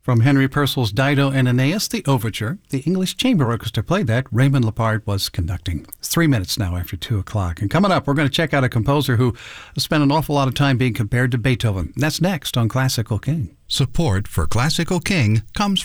From Henry Purcell's Dido and Aeneas, the Overture. The English Chamber Orchestra played that. Raymond Lepard was conducting. It's 3 minutes now after 2 o'clock. And coming up, we're going to check out a composer who spent an awful lot of time being compared to Beethoven. That's next on Classical King. Support for Classical King comes